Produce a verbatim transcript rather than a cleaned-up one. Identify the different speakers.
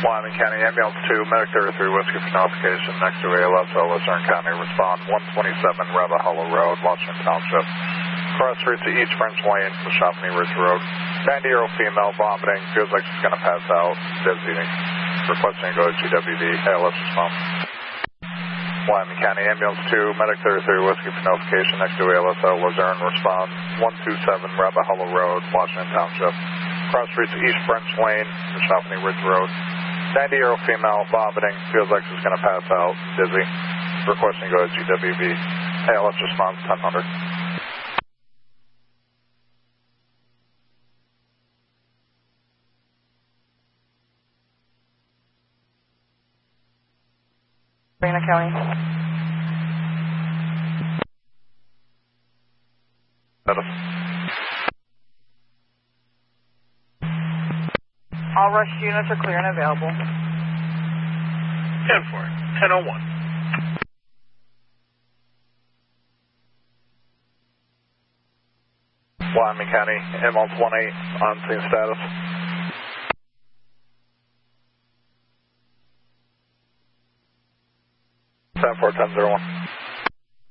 Speaker 1: Wyoming County Ambulance two, Medic thirty-three Whiskey for notification next to A L S O, Luzerne County, respond one twenty-seven Rabbit Hollow Road, Washington Township. Cross street to East French Lane, the Chamonix Ridge Road. ninety-year-old female vomiting, feels like she's going to pass out, dizzy. Requesting to go to G W V, A L S response. Wyoming County Ambulance two, Medic thirty-three Whiskey for notification next to A L S O, Luzerne, respond one twenty-seven Rabbit Hollow Road, Washington Township. Cross street to East French Lane, the Chamonix Ridge Road. ninety-year-old female vomiting, feels like she's going to pass out, dizzy. Requesting to go to G W V, A L S response ten hundred.
Speaker 2: Savannah County. All rush units are clear and available.
Speaker 1: ten four, ten oh one. Wyoming County, ambulance one eight, on scene status. ten four, ten oh one.